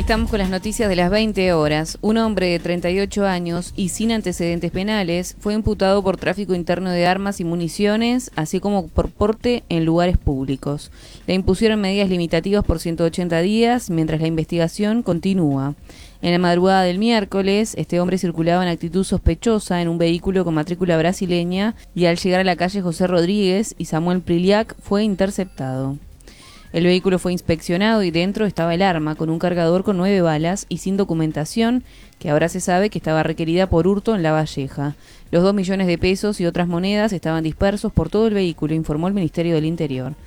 Estamos con las noticias de las 20 horas. Un hombre de 38 años y sin antecedentes penales fue imputado por tráfico interno de armas y municiones, así como por porte en lugares públicos. Le impusieron medidas limitativas por 180 días, mientras la investigación continúa. En la madrugada del miércoles, este hombre circulaba en actitud sospechosa en un vehículo con matrícula brasileña y al llegar a la calle José Rodríguez y Samuel Priliac fue interceptado. El vehículo fue inspeccionado y dentro estaba el arma, con un cargador con 9 balas y sin documentación, que ahora se sabe que estaba requerida por hurto en La Valleja. Los 2 millones de pesos y otras monedas estaban dispersos por todo el vehículo, informó el Ministerio del Interior.